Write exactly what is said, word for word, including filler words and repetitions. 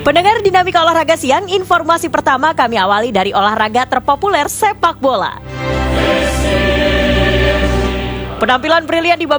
Pendengar Dinamika Olahraga Siang, informasi pertama kami awali dari olahraga terpopuler sepak bola. Penampilan brilian di babak